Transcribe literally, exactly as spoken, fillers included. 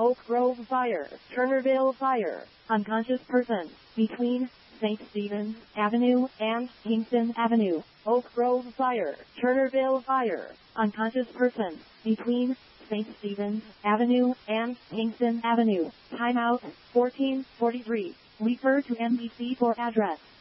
Oak Grove Fire, Turnerville Fire, unconscious person, between Saint Stephen's Avenue and Kingston Avenue. Oak Grove Fire, Turnerville Fire, unconscious person, between Saint Stephen's Avenue and Kingston Avenue. Timeout, fourteen forty-three. Refer to N B C for address.